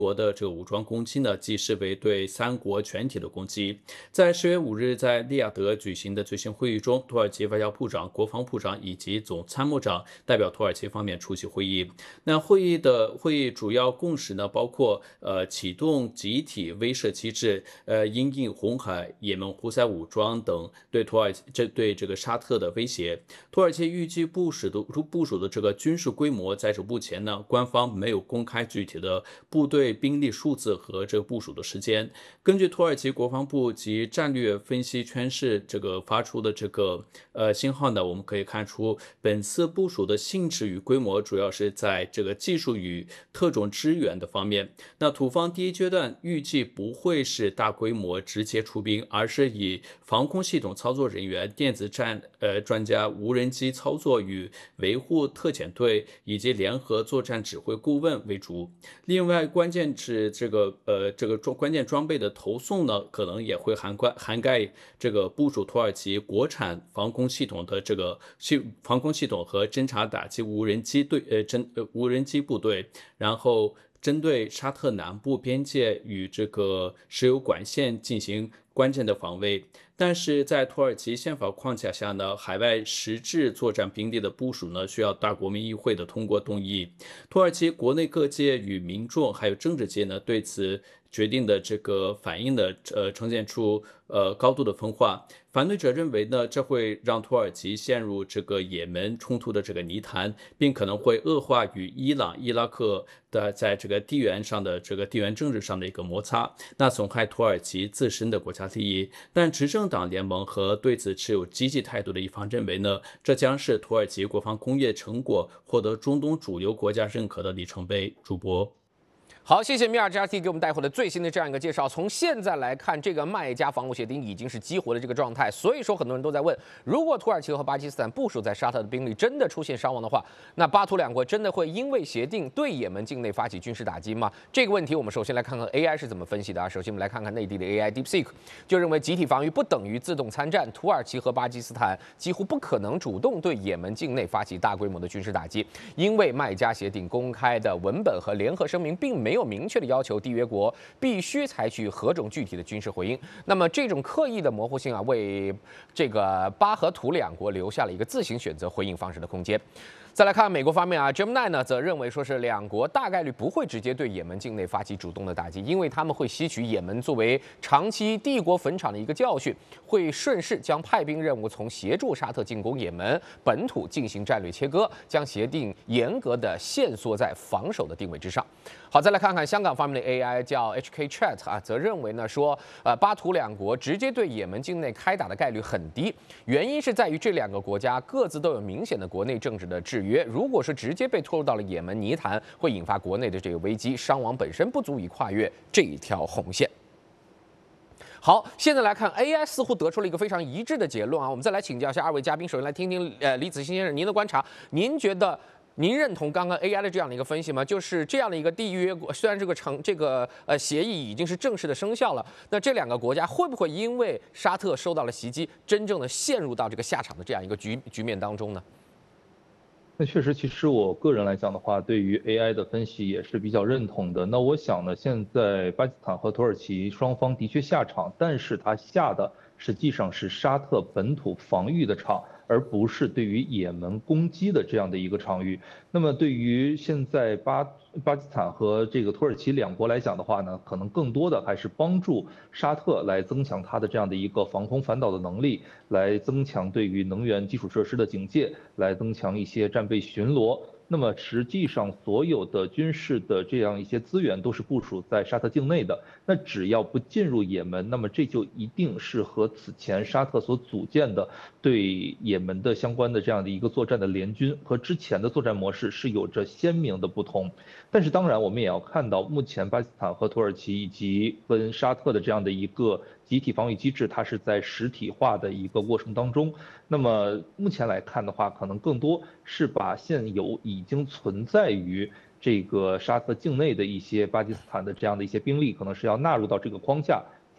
国的这个武装攻击呢，即视为对三国全体的攻击。在10月5日在利雅得举行的最新会议中，土耳其外交部长、国防部长以及总参谋长代表土耳其方面出席会议。那会议主要共识呢，包括启动集体威慑机制，因应红海、也门胡塞武装等对这个沙特的威胁。土耳其预计部署的这个军事规模，在这目前呢，官方没有公开具体的部队兵力数字和这个部署的时间。根据土耳其国防部及战略分析圈室这个发出的这个信号呢，我们可以看出本次部署的性质与规模主要是在这个技术与特种支援的方面。那土方第一阶段预计不会是大规模直接出兵，而是以防空系统操作人员、电子专家、无人机操作与维护特遣队以及联合作战指挥顾问为主。另外，关键是这个关键装备的投送呢，可能也会涵盖这个部署土耳其国产防空系统的防空系统和侦察打击无人机无人机部队，然后针对沙特南部边界与这个石油管线进行关键的防卫。但是在土耳其宪法框架下呢，海外实质作战兵力的部署呢，需要大国民议会的通过动议。土耳其国内各界与民众还有政治界呢，对此决定的这个反应呢，呈现出高度的分化。反对者认为呢，这会让土耳其陷入这个也门冲突的这个泥潭，并可能会恶化与伊朗、伊拉克的在这个地缘政治上的一个摩擦，那损害土耳其自身的国家利益。但执政党联盟和对此持有积极态度的一方认为呢，这将是土耳其国防工业成果获得中东主流国家认可的里程碑。主播。 好，谢谢米尔扎提给我们带回的最新的这样一个介绍。从现在来看，这个麦加防务协定已经是激活的这个状态，所以说很多人都在问，如果土耳其和巴基斯坦部署在沙特的兵力真的出现伤亡的话，那巴土两国真的会因为协定对也门境内发起军事打击吗？这个问题我们首先来看看 AI 是怎么分析的啊。首先我们来看看内地的 AI DeepSeek 就认为集体防御不等于自动参战，土耳其和巴基斯坦几乎不可能主动对也门境内发起大规模的军事打击，因为麦加协定公开的文本和联合声明并没有明确的要求缔约国必须采取何种具体的军事回应。那么这种刻意的模糊性啊，为这个巴和土两国留下了一个自行选择回应方式的空间。再来看美国方面啊 ，Gemini 呢则认为说是两国大概率不会直接对也门境内发起主动的打击，因为他们会吸取也门作为长期帝国坟场的一个教训，会顺势将派兵任务从协助沙特进攻也门本土进行战略切割，将协定严格的限缩在防守的定位之上。好，再来看看香港方面的 AI 叫 HK Chat 啊，则认为呢说，巴土两国直接对也门境内开打的概率很低，原因是在于这两个国家各自都有明显的国内政治的制约，如果是直接被拖入到了也门泥潭，会引发国内的这个危机，伤亡本身不足以跨越这一条红线。好，现在来看 AI 似乎得出了一个非常一致的结论啊，我们再来请教一下二位嘉宾，首先来听听李子欣先生您的观察，您认同刚刚 AI 的这样的一个分析吗？就是这样的一个缔约国，虽然这个协议已经是正式的生效了，那这两个国家会不会因为沙特受到了袭击，真正的陷入到这个下场的这样一个局面当中呢？ 那确实，其实我个人来讲的话，对于 AI 的分析也是比较认同的。那我想呢，现在巴基斯坦和土耳其双方的确下场，但是它下的实际上是沙特本土防御的场，而不是对于也门攻击的这样的一个场域。那么对于现在巴基斯坦和这个土耳其两国来讲的话呢，可能更多的还是帮助沙特来增强它的这样的一个防空反导的能力，来增强对于能源基础设施的警戒，来增强一些战备巡逻。那么实际上，所有的军事的这样一些资源都是部署在沙特境内的。那只要不进入也门，那么这就一定是和此前沙特所组建的对也门的相关的这样的一个作战的联军和之前的作战模式是有着鲜明的不同。但是当然，我们也要看到，目前巴基斯坦和土耳其以及跟沙特的这样的一个集体防御机制，它是在实体化的一个过程当中。那么目前来看的话，可能更多是把现有已经存在于这个沙特境内的一些巴基斯坦的这样的一些兵力，可能是要纳入到这个框架，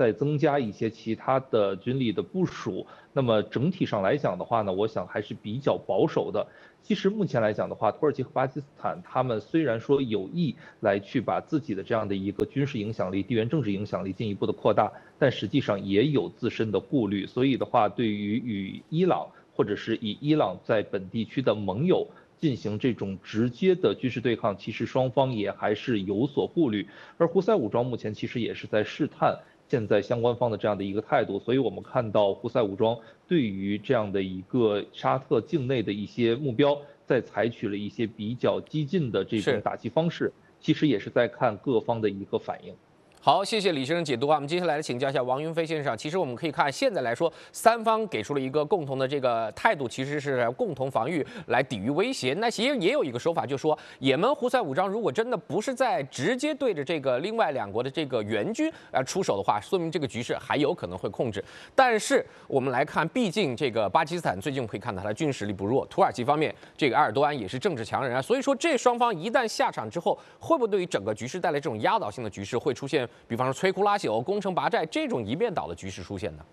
再增加一些其他的军力的部署。那么整体上来讲的话呢，我想还是比较保守的。其实目前来讲的话，土耳其和巴基斯坦他们虽然说有意来去把自己的这样的一个军事影响力、地缘政治影响力进一步的扩大，但实际上也有自身的顾虑。所以的话，对于与伊朗或者是以伊朗在本地区的盟友进行这种直接的军事对抗，其实双方也还是有所顾虑。而胡塞武装目前其实也是在试探现在相关方的这样的一个态度，所以我们看到胡塞武装对于这样的一个沙特境内的一些目标，在采取了一些比较激进的这种打击方式，其实也是在看各方的一个反应。 好，谢谢李先生解读啊。我们接下来请教一下王云飞先生。其实我们可以看，现在来说，三方给出了一个共同的这个态度，其实是共同防御来抵御威胁。那其实也有一个说法，就是说，也门胡塞武装如果真的不是在直接对着这个另外两国的这个援军出手的话，说明这个局势还有可能会控制。但是我们来看，毕竟这个巴基斯坦最近可以看到它的军实力不弱，土耳其方面这个埃尔多安也是政治强人啊，所以说这双方一旦下场之后，会不会对于整个局势带来这种压倒性的局势，会出现？比方说摧枯拉朽、攻城拔寨这种一面倒的局势出现呢？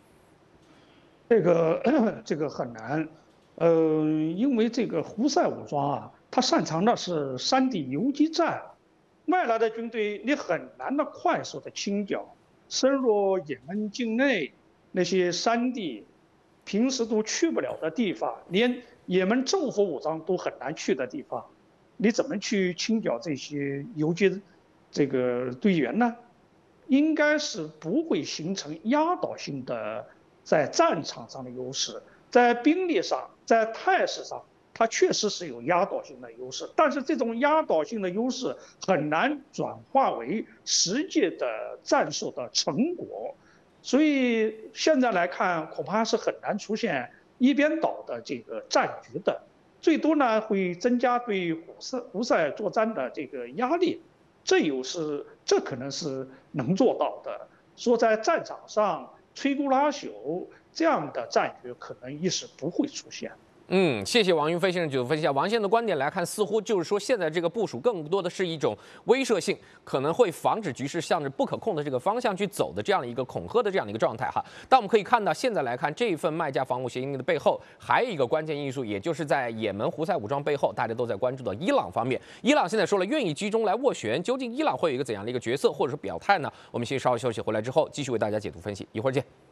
这个很难，因为这个胡塞武装啊，他擅长的是山地游击战，外来的军队你很难的快速的清剿，深入也门境内那些山地，平时都去不了的地方，连也门政府武装都很难去的地方，你怎么去清剿这些游击这个队员呢？应该是不会形成压倒性的在战场上的优势，在兵力上，在态势上，它确实是有压倒性的优势，但是这种压倒性的优势很难转化为实际的战术的成果，所以现在来看，恐怕是很难出现一边倒的这个战局的，最多呢会增加对胡塞作战的这个压力。这可能是能做到的。说在战场上摧枯拉朽这样的战局，可能一时不会出现。 谢谢王云飞先生解读分析。王先生的观点来看，似乎就是说，现在这个部署更多的是一种威慑性，可能会防止局势向着不可控的这个方向去走的这样的一个恐吓的这样的一个状态哈。但我们可以看到，现在来看这一份麦加防务协议的背后，还有一个关键因素，也就是在也门胡塞武装背后，大家都在关注的伊朗方面。伊朗现在说了愿意居中来斡旋，究竟伊朗会有一个怎样的一个角色或者说表态呢？我们先稍微休息，回来之后继续为大家解读分析，一会儿见。